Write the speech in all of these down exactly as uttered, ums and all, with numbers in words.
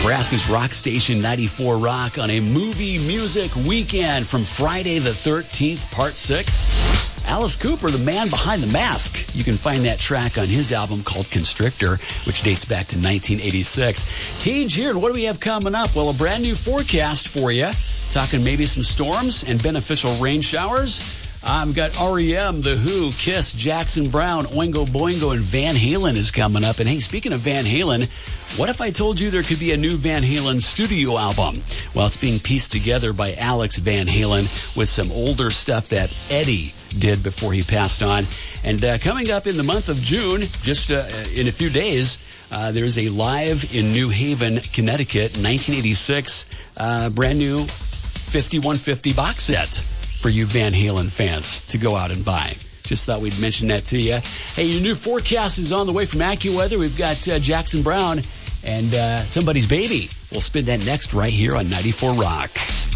Nebraska's rock station ninety-four Rock on a movie music weekend from Friday the thirteenth, part six. Alice Cooper, the man behind the mask. You can find that track on his album called Constrictor, which dates back to nineteen eighty-six. Tej here, and what do we have coming up? Well, a brand new forecast for you. Talking maybe some storms and beneficial rain showers. I've got R E M, The Who, Kiss, Jackson Brown, Oingo Boingo, and Van Halen is coming up. And hey, speaking of Van Halen, what if I told you there could be a new Van Halen studio album? Well, it's being pieced together by Alex Van Halen with some older stuff that Eddie did before he passed on. And uh, coming up in the month of June, just uh, in a few days, uh, there's a live in New Haven, Connecticut, nineteen eighty-six, uh, brand new fifty-one fifty box set for you Van Halen fans to go out and buy. Just thought we'd mention that to you. Hey, your new forecast is on the way from AccuWeather. We've got uh, Jackson Brown and uh, Somebody's Baby. We'll spin that next right here on ninety-four Rock.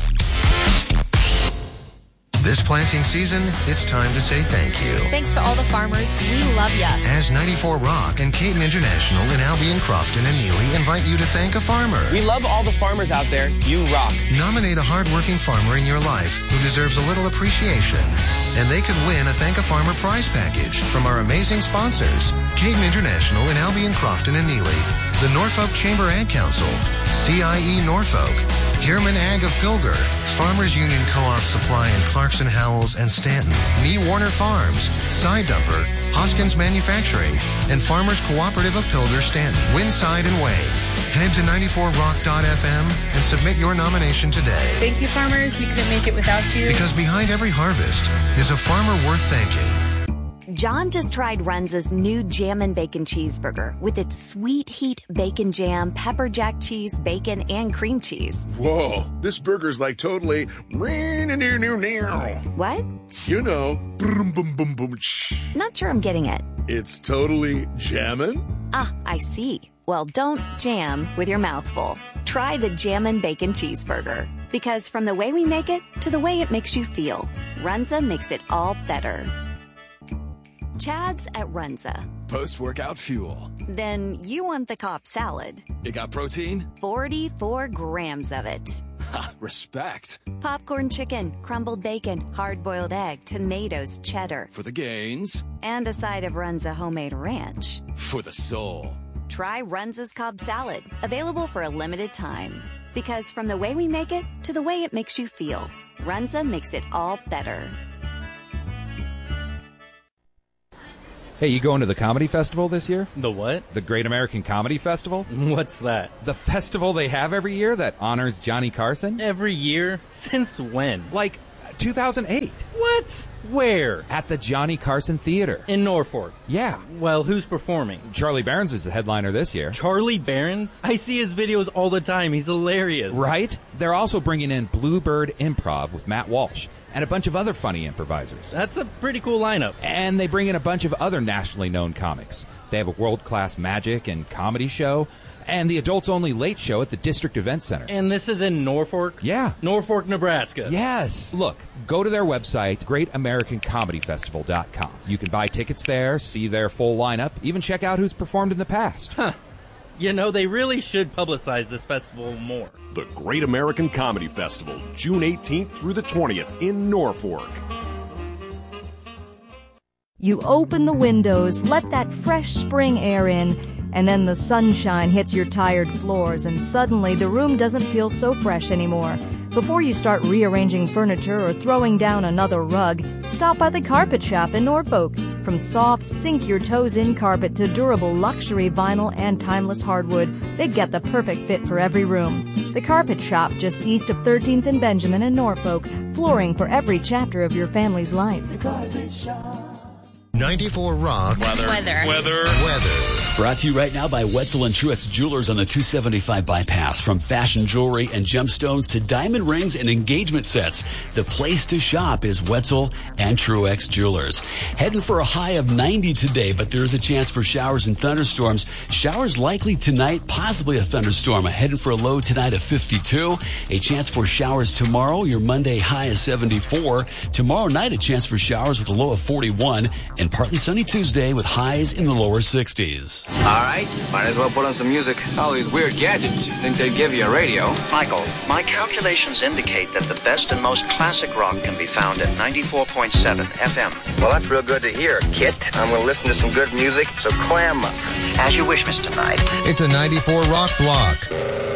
This planting season, it's time to say thank you. Thanks to all the farmers. We love ya. As ninety-four Rock and Caton International in Albion, Crofton, and Neely invite you to thank a farmer. We love all the farmers out there. You rock. Nominate a hardworking farmer in your life who deserves a little appreciation. And they could win a Thank a Farmer prize package from our amazing sponsors. Caton International in Albion, Crofton, and Neely. The Norfolk Chamber Ag Council. C I E Norfolk. Hierman Ag of Pilger. Farmers Union Co-op Supply in Clarkson, Howells, and Stanton. Me Warner Farms. Side Dumper. Hoskins Manufacturing. And Farmers Cooperative of Pilger, Stanton. Winside and Wayne. Head to ninety-four rock dot f m and submit your nomination today. Thank you, farmers. We couldn't make it without you. Because behind every harvest is a farmer worth thanking. John just tried Runza's new Jammin' Bacon Cheeseburger with its sweet heat bacon jam, pepper jack cheese, bacon, and cream cheese. Whoa, this burger's like totally... What? You know, boom, boom, boom, boom. Not sure I'm getting it. It's totally jammin'? Ah, I see. Well, don't jam with your mouth full. Try the Jammin' Bacon Cheeseburger. Because from the way we make it to the way it makes you feel, Runza makes it all better. Chad's at Runza. Post-workout fuel. Then you want the Cobb salad. It got protein? forty-four grams of it. Ha, respect. Popcorn chicken, crumbled bacon, hard-boiled egg, tomatoes, cheddar. For the gains. And a side of Runza homemade ranch. For the soul. Try Runza's Cobb salad. Available for a limited time. Because from the way we make it to the way it makes you feel, Runza makes it all better. Hey, you going to the comedy festival this year? The what? The Great American Comedy Festival. What's that? The festival they have every year that honors Johnny Carson. Every year? Since when? Like two thousand eight. What? Where? At the Johnny Carson Theater. In Norfolk? Yeah. Well, who's performing? Charlie Barons is the headliner this year. Charlie Barons? I see his videos all the time. He's hilarious. Right? They're also bringing in Bluebird Improv with Matt Walsh and a bunch of other funny improvisers. That's a pretty cool lineup. And they bring in a bunch of other nationally known comics. They have a world-class magic and comedy show, and the adults-only late show at the District Event Center. And this is in Norfolk? Yeah. Norfolk, Nebraska. Yes. Look, go to their website, great american comedy festival dot com. You can buy tickets there, see their full lineup, even check out who's performed in the past. Huh. You know, they really should publicize this festival more. The Great American Comedy Festival, June eighteenth through the twentieth in Norfolk. You open the windows, let that fresh spring air in, and then the sunshine hits your tired floors, and suddenly the room doesn't feel so fresh anymore. Before you start rearranging furniture or throwing down another rug, stop by the Carpet Shop in Norfolk. From soft, sink-your-toes-in carpet to durable luxury vinyl and timeless hardwood, they get the perfect fit for every room. The Carpet Shop, just east of thirteenth and Benjamin in Norfolk, flooring for every chapter of your family's life. The Carpet Shop. ninety-four Rock. Weather. Weather. Weather. Weather. Brought to you right now by Wetzel and Truex Jewelers on the two seventy-five bypass. From fashion jewelry and gemstones to diamond rings and engagement sets, the place to shop is Wetzel and Truex Jewelers. Heading for a high of ninety today, but there is a chance for showers and thunderstorms. Showers likely tonight, possibly a thunderstorm. Heading for a low tonight of fifty-two. A chance for showers tomorrow. Your Monday high is seventy-four. Tomorrow night, a chance for showers with a low of forty-one. And partly sunny Tuesday with highs in the lower sixties. Ross. All right, might as well put on some music. All these weird gadgets, you'd think they'd give you a radio. Michael, my calculations indicate that the best and most classic rock can be found at ninety-four point seven F M. Well, that's real good to hear, Kit. I'm going to listen to some good music, so clam up. As you wish, Mister Knight. It's a ninety-four Rock Block.